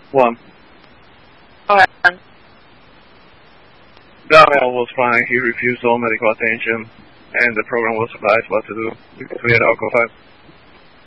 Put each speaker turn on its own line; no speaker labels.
One.
Alright.
Daniel was fine. He refused all medical attention, and the program was advised what to do because we had alcohol.